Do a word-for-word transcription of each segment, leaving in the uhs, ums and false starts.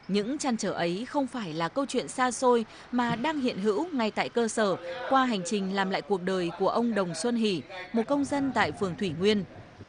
Những trăn trở ấy không phải là câu chuyện xa xôi mà đang hiện hữu ngay tại cơ sở qua hành trình làm lại cuộc đời của ông Đồng Xuân Hỷ, một công dân tại phường Thủy Nguyên.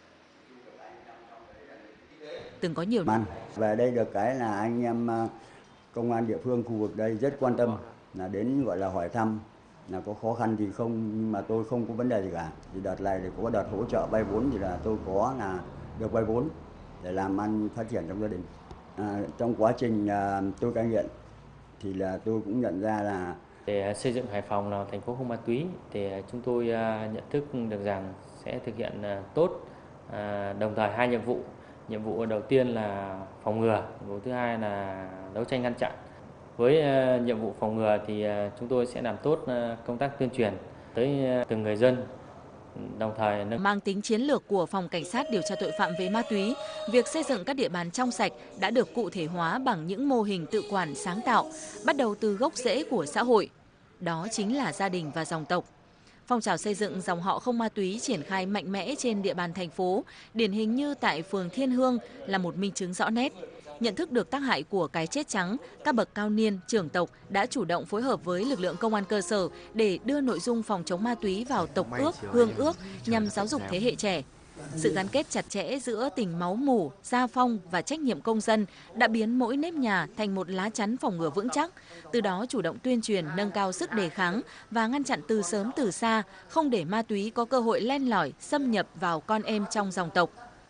Từng có nhiều Ăn về đây được cái là anh em công an địa phương khu vực đây rất quan tâm, là đến gọi là hỏi thăm là có khó khăn gì không, nhưng mà tôi không có vấn đề gì cả. Thì đợt này thì có đợt hỗ trợ vay vốn thì là tôi có là được vay vốn để làm ăn phát triển trong gia đình. À, trong quá trình à, tôi cai nghiện thì là tôi cũng nhận ra là để xây dựng Hải Phòng là thành phố không ma túy thì chúng tôi nhận thức được rằng sẽ thực hiện tốt đồng thời hai nhiệm vụ. Nhiệm vụ đầu tiên là phòng ngừa, nhiệm vụ thứ hai là đấu tranh ngăn chặn. Với nhiệm vụ phòng ngừa thì chúng tôi sẽ làm tốt công tác tuyên truyền tới từng người dân. Đồng thời mang tính chiến lược của Phòng Cảnh sát điều tra tội phạm về ma túy, việc xây dựng các địa bàn trong sạch đã được cụ thể hóa bằng những mô hình tự quản sáng tạo, bắt đầu từ gốc rễ của xã hội. Đó chính là gia đình và dòng tộc. Phong trào xây dựng dòng họ không ma túy triển khai mạnh mẽ trên địa bàn thành phố, điển hình như tại phường Thiên Hương là một minh chứng rõ nét. Nhận thức được tác hại của cái chết trắng, các bậc cao niên, trưởng tộc đã chủ động phối hợp với lực lượng công an cơ sở để đưa nội dung phòng chống ma túy vào tộc ước, hương ước nhằm giáo dục thế hệ trẻ. Sự gắn kết chặt chẽ giữa tình máu mủ, gia phong và trách nhiệm công dân đã biến mỗi nếp nhà thành một lá chắn phòng ngừa vững chắc, từ đó chủ động tuyên truyền nâng cao sức đề kháng và ngăn chặn từ sớm từ xa, không để ma túy có cơ hội len lỏi, xâm nhập vào con em trong dòng tộc.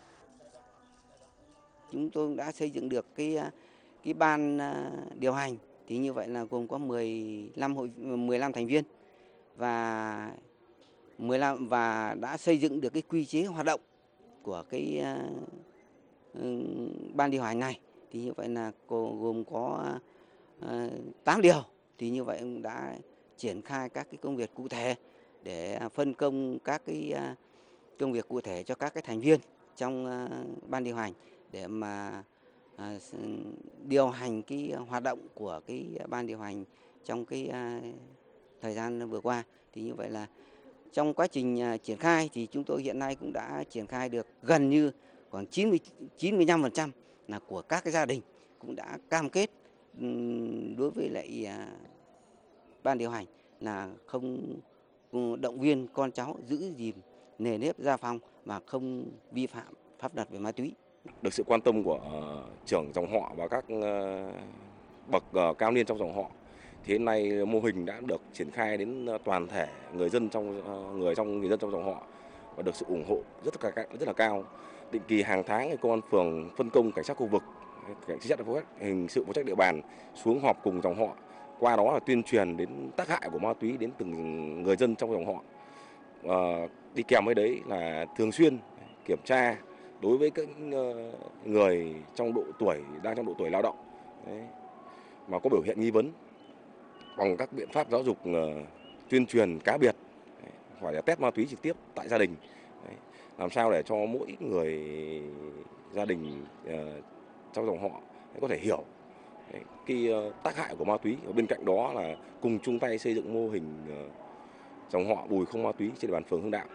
Chúng tôi đã xây dựng được cái cái ban điều hành, thì như vậy là gồm có mười lăm hội mười lăm thành viên và mười lăm và đã xây dựng được cái quy chế hoạt động của cái uh, ban điều hành này. Thì như vậy là gồm có uh, tám điều. Thì như vậy cũng đã triển khai các cái công việc cụ thể để phân công các cái uh, công việc cụ thể cho các cái thành viên trong uh, ban điều hành để mà uh, điều hành cái hoạt động của cái ban điều hành trong cái uh, thời gian vừa qua. Thì như vậy là trong quá trình uh, triển khai thì chúng tôi hiện nay cũng đã triển khai được gần như khoảng chín mươi chín mươi lăm phần trăm là của các cái gia đình cũng đã cam kết um, đối với lại uh, ban điều hành là không động viên con cháu giữ gìn nề nếp gia phong mà không vi phạm pháp luật về ma túy. Được sự quan tâm của uh, trưởng dòng họ và các uh, bậc uh, cao niên trong dòng họ, thì hiện nay mô hình đã được triển khai đến uh, toàn thể người dân trong uh, người trong người dân trong dòng họ và được sự ủng hộ rất là rất là cao. Định kỳ hàng tháng công an phường phân công cảnh sát khu vực, cảnh sát hình sự phụ trách địa bàn xuống họp cùng dòng họ, qua đó là tuyên truyền đến tác hại của ma túy đến từng người dân trong dòng họ. Uh, đi kèm với đấy là thường xuyên kiểm tra đối với các người trong độ tuổi đang trong độ tuổi lao động đấy, mà có biểu hiện nghi vấn, bằng các biện pháp giáo dục uh, tuyên truyền cá biệt, đấy, phải là test ma túy trực tiếp tại gia đình, đấy, làm sao để cho mỗi người gia đình uh, trong dòng họ có thể hiểu đấy, cái uh, tác hại của ma túy. Và bên cạnh đó là cùng chung tay xây dựng mô hình uh, dòng họ Bùi không ma túy trên địa bàn phường Hưng Đạo.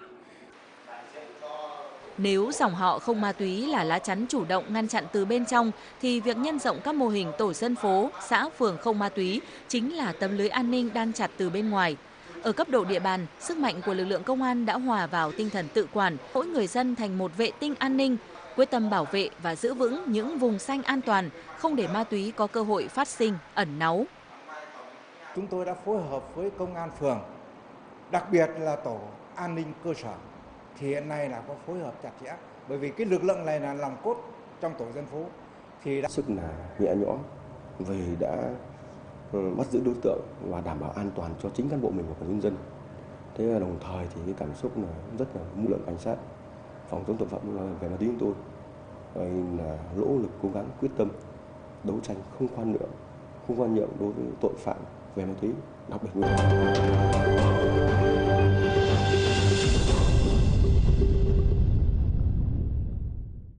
Nếu dòng họ không ma túy là lá chắn chủ động ngăn chặn từ bên trong, thì việc nhân rộng các mô hình tổ dân phố, xã phường không ma túy chính là tấm lưới an ninh đan chặt từ bên ngoài. Ở cấp độ địa bàn, sức mạnh của lực lượng công an đã hòa vào tinh thần tự quản, mỗi người dân thành một vệ tinh an ninh, quyết tâm bảo vệ và giữ vững những vùng xanh an toàn, không để ma túy có cơ hội phát sinh, ẩn náu. Chúng tôi đã phối hợp với công an phường, đặc biệt là tổ an ninh cơ sở, thì hiện nay là có phối hợp chặt chẽ, bởi vì cái lực lượng này là lòng cốt trong tổ dân phố. Thì đã... sức là nhẹ nhõm vì đã bắt giữ đối tượng và đảm bảo an toàn cho chính cán bộ mình và nhân dân. Thế là đồng thời thì cái cảm xúc là rất là lực lượng cảnh sát phòng chống tội phạm về ma túy chúng tôi là nỗ lực cố gắng quyết tâm đấu tranh không khoan nhượng, không khoan nhượng đối với tội phạm về ma túy, đặc biệt nguy hiểm.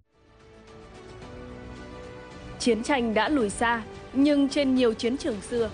Chiến tranh đã lùi xa, nhưng trên nhiều chiến trường xưa,